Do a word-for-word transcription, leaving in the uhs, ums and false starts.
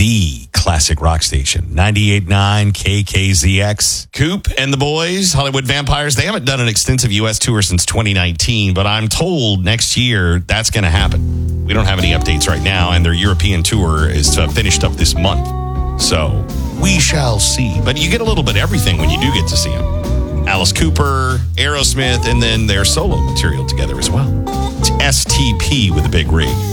the classic rock station, ninety-eight point nine K K Z X. Coop and the boys, Hollywood Vampires, they haven't done an extensive U S tour since twenty nineteen, but I'm told next year that's going to happen. We don't have any updates right now, and their European tour is uh, finished up this month. So we shall see. But you get a little bit of everything when you do get to see them. Alice Cooper, Aerosmith, and then their solo material together as well. It's S T P with a big rig.